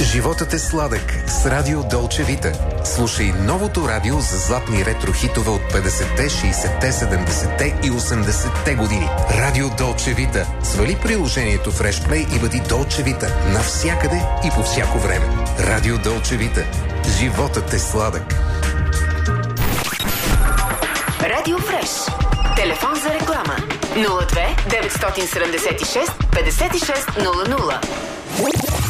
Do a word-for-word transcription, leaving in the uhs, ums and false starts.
Животът е сладък с Радио Долче Вита. Слушай новото радио за златни ретро хитове от петдесетте, шейсетте, седемдесетте и осемдесетте години. Радио Долче Вита. Свали приложението в Freshplay и бъди Долче Вита навсякъде и по всяко време. Радио Долче Вита. Животът е сладък. Радио Фреш. Телефон за реклама нула две деветстотин седемдесет и шест петдесет и шест нула нула.